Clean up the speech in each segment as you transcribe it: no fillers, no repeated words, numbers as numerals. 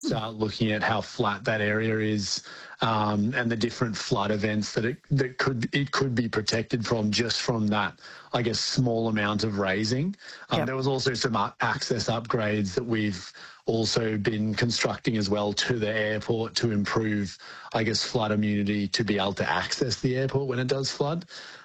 start looking at how flat that area is, and the different flood events that it could be protected from, just from that, I guess, small amount of raising. There was also some access upgrades that we've also been constructing as well to the airport to improve, I guess, flood immunity, to be able to access the airport when it does flood.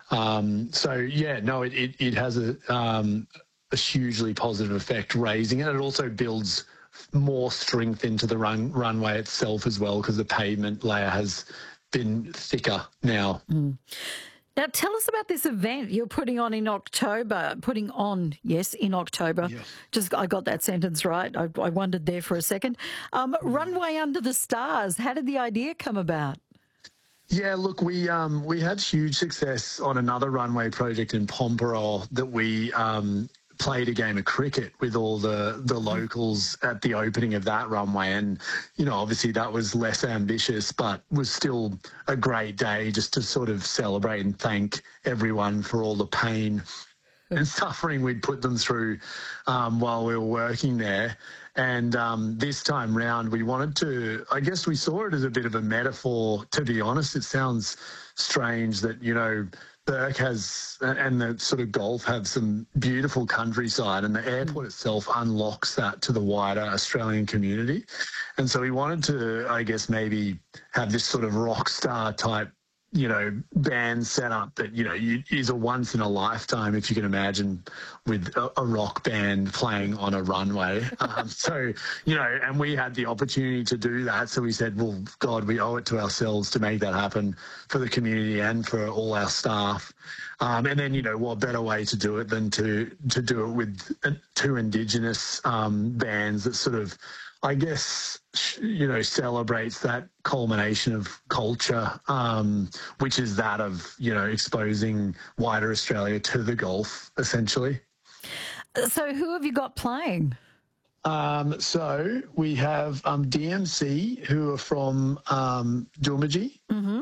It has a hugely positive effect raising it. It also builds more strength into the runway itself as well, because the pavement layer has been thicker now. Now, tell us about this event you're putting on in October. In October. Yes. Just, I got that sentence right. I wondered there for a second. Runway Under the Stars. How did the idea come about? Yeah, look, we had huge success on another runway project in Pormpuraaw that we played a game of cricket with all the locals at the opening of that runway. And, obviously that was less ambitious, but was still a great day just to sort of celebrate and thank everyone for all the pain and suffering we'd put them through while we were working there. And this time round, we wanted to, I guess we saw it as a bit of a metaphor, to be honest. It sounds strange that, Bourke has, and the sort of Gulf have some beautiful countryside, and the airport itself unlocks that to the wider Australian community. And so we wanted to, I guess, maybe have this sort of rock star type, band set up that, is a once in a lifetime, if you can imagine, with a rock band playing on a runway. And we had the opportunity to do that. So we said, well, God, we owe it to ourselves to make that happen for the community and for all our staff. And then, what better way to do it than to do it with two Indigenous bands that sort of, I guess, celebrates that culmination of culture, which is that of, exposing wider Australia to the Gulf, essentially. So who have you got playing? So we have DMC, who are from Dulmiji,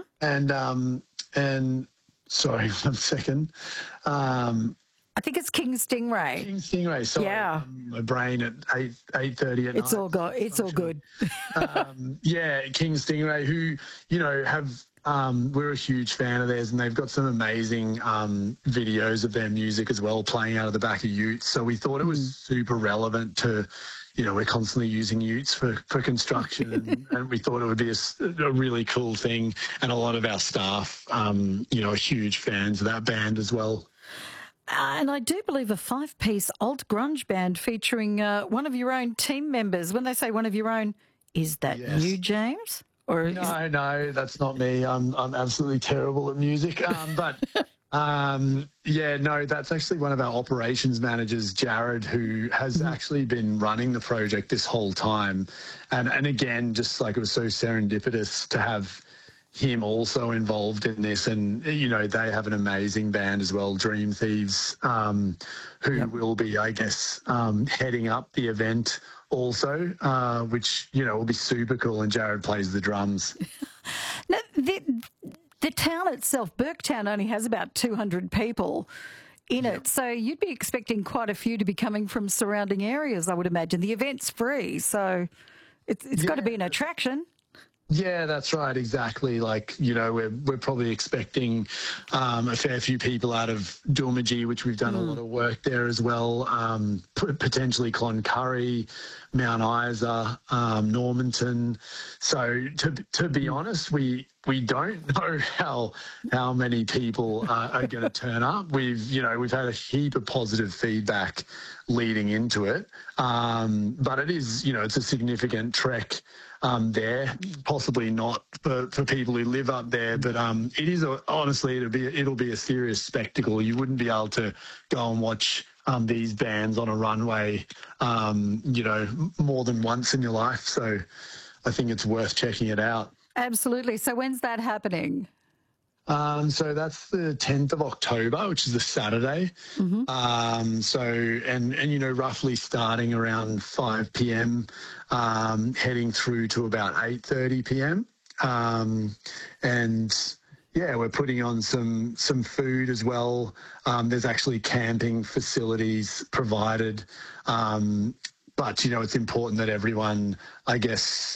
and sorry, 1 second. I think it's King Stingray. King Stingray. Sorry, yeah. My brain at 8:30 at night. It's all good. King Stingray, who have we're a huge fan of theirs, and they've got some amazing videos of their music as well, playing out of the back of utes. So we thought it was super relevant to. We're constantly using utes for construction, and we thought it would be a really cool thing. And a lot of our staff, are huge fans of that band as well. And I do believe a 5-piece alt grunge band featuring one of your own team members. When they say one of your own, is that you, James? Or no, that's not me. I'm absolutely terrible at music. That's actually one of our operations managers, Jared, who has actually been running the project this whole time. And again, just like it was so serendipitous to have him also involved in this, and they have an amazing band as well, Dream Thieves, who will be, I guess, heading up the event also, which will be super cool. And Jared plays the drums. Now, the town itself, Burketown, only has about 200 people in it, so you'd be expecting quite a few to be coming from surrounding areas, I would imagine. The event's free, so it's got to be an attraction. Yeah, that's right. Exactly. Like, we're probably expecting a fair few people out of Dulmiji, which we've done a lot of work there as well. Potentially Cloncurry, Mount Isa, Normanton. So to be honest, we don't know how many people are going to turn up. We've had a heap of positive feedback leading into it, but it is it's a significant trek. There, possibly not for people who live up there, but it is honestly it'll be a serious spectacle. You wouldn't be able to go and watch these bands on a runway, more than once in your life. So I think it's worth checking it out. Absolutely. So when's that happening? So that's the 10th of October, which is a Saturday. Roughly starting around 5 p.m, heading through to about 8:30 p.m. We're putting on some food as well. There's actually camping facilities provided. but, you know, it's important that everyone, I guess,